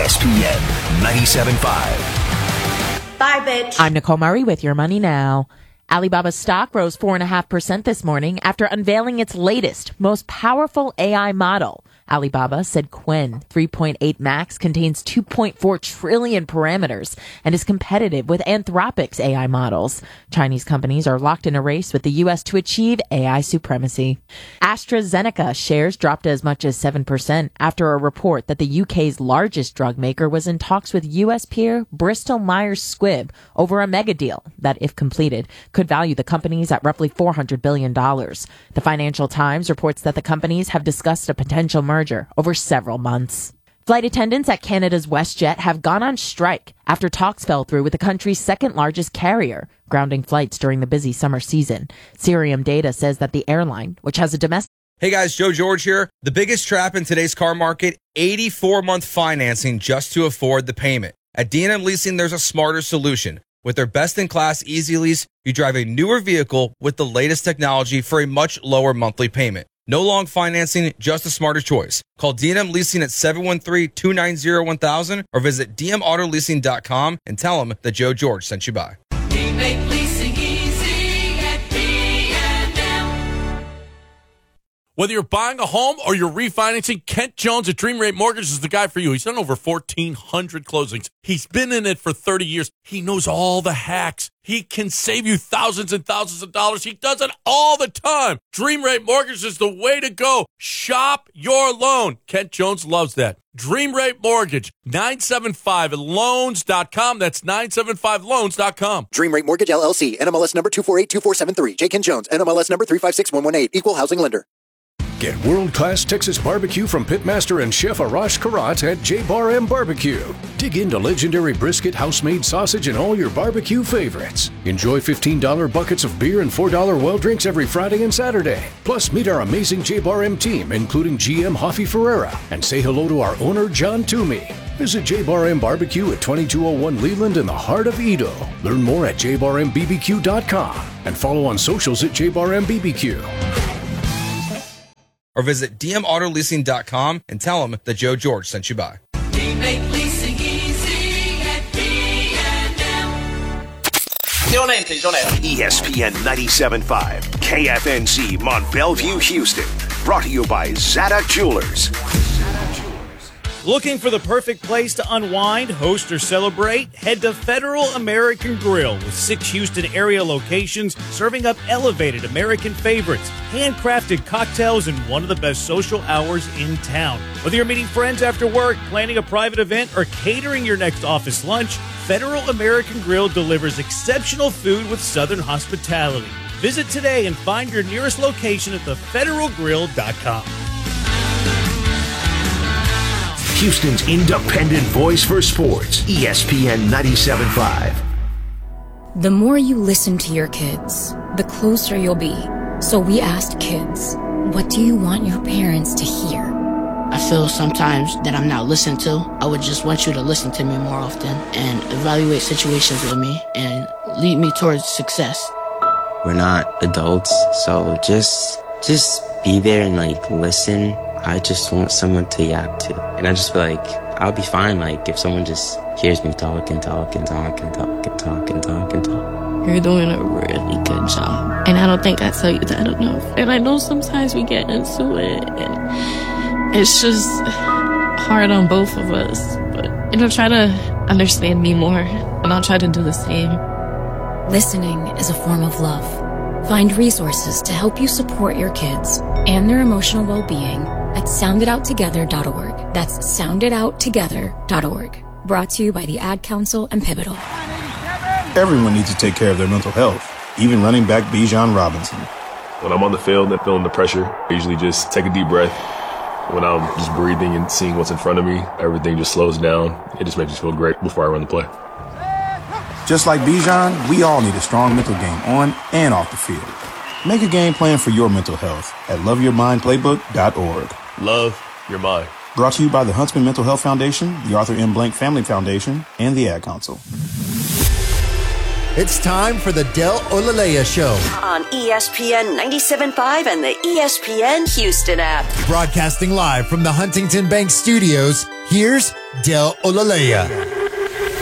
ESPN 97.5. Bye, bitch. I'm Nicole Murray with Your Money Now. Alibaba's stock rose 4.5% this morning after unveiling its latest, most powerful AI model. Alibaba said Qwen 3.8 Max contains 2.4 trillion parameters and is competitive with Anthropic's AI models. Chinese companies are locked in a race with the U.S. to achieve AI supremacy. AstraZeneca shares dropped as much as 7% after a report that the UK's largest drug maker was in talks with U.S. peer Bristol Myers Squibb over a mega deal that, if completed, could value the companies at roughly $400 billion. The Financial Times reports that the companies have discussed a potential merger over several months. Flight attendants at Canada's WestJet have gone on strike after talks fell through with the country's second largest carrier, grounding flights during the busy summer season. Cirium data says that the airline, which has a domestic... Hey guys, Joe George here. The biggest trap in today's car market, 84-month financing just to afford the payment. At D&M Leasing, there's a smarter solution. With their best-in-class Easy Lease, you drive a newer vehicle with the latest technology for a much lower monthly payment. No long financing, just a smarter choice. Call D&M Leasing at 713-290-1000 or visit dmautoleasing.com and tell them that Joe George sent you by. We make leasing easy at D&M. Whether you're buying a home or you're refinancing, Kent Jones at Dream Rate Mortgage is the guy for you. He's done over 1,400 closings. He's been in it for 30 years. He knows all the hacks. He can save you thousands and thousands of dollars. He does it all the time. Dream Rate Mortgage is the way to go. Shop your loan. Kent Jones loves that. Dream Rate Mortgage, 975loans.com. That's 975loans.com. Dream Rate Mortgage, LLC, NMLS number 2482473. J. Kent Jones, NMLS number 356118. Equal housing lender. Get world-class Texas barbecue from pitmaster and chef Arash Karat at J-Bar M Barbecue. Dig into legendary brisket, house-made sausage, and all your barbecue favorites. Enjoy $15 buckets of beer and $4 well drinks every Friday and Saturday. Plus, meet our amazing J-Bar M team, including GM Hoffy Ferreira, and say hello to our owner, John Toomey. Visit J-Bar M Barbecue at 2201 Leland in the heart of Edo. Learn more at jbarmbbq.com and follow on socials at jbarmbbq. Or visit dmautoleasing.com and tell them that Joe George sent you by. We make leasing easy at D&M. Your name, please, your name. ESPN 97.5, KFNC, Mont Bellevue, Houston. Brought to you by Zada Jewelers. Looking for the perfect place to unwind, host, or celebrate? Head to Federal American Grill with 6 Houston area locations serving up elevated American favorites, handcrafted cocktails, and one of the best social hours in town. Whether you're meeting friends after work, planning a private event, or catering your next office lunch, Federal American Grill delivers exceptional food with Southern hospitality. Visit today and find your nearest location at thefederalgrill.com. Houston's independent voice for sports, ESPN 97.5. The more you listen to your kids, the closer you'll be. So we asked kids, what do you want your parents to hear? I feel sometimes that I'm not listened to. I would just want you to listen to me more often and evaluate situations with me and lead me towards success. We're not adults, so just be there and listen. I just want someone to yap to. And I just feel like I'll be fine, if someone just hears me talk and talk and talk and talk and talk and talk and talk. You're doing a really good job. And I don't think I tell you that enough. And I know sometimes we get into it, and it's just hard on both of us. But, try to understand me more, and I'll try to do the same. Listening is a form of love. Find resources to help you support your kids and their emotional well-being at sounditouttogether.org. That's sounditouttogether.org. Brought to you by the Ad Council and Pivotal. Everyone needs to take care of their mental health, even running back Bijan Robinson. When I'm on the field and feeling the pressure, I usually just take a deep breath. When I'm just breathing and seeing what's in front of me, everything just slows down. It just makes me feel great before I run the play. Just like Bijan, we all need a strong mental game on and off the field. Make a game plan for your mental health at loveyourmindplaybook.org. Love your mind. Brought to you by the Huntsman Mental Health Foundation, the Arthur M. Blank Family Foundation, and the Ad Council. It's time for the Del Olalea Show. On ESPN 97.5 and the ESPN Houston app. Broadcasting live from the Huntington Bank Studios, here's Del Olalea.